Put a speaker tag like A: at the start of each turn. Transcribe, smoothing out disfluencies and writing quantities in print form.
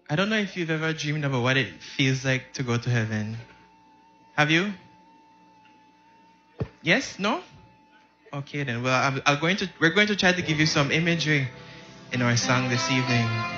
A: I don't know if you've ever dreamed about what it feels like to go to heaven. Have you? Yes? No? Okay then. Well, we're going to try to give you some imagery in our song this evening.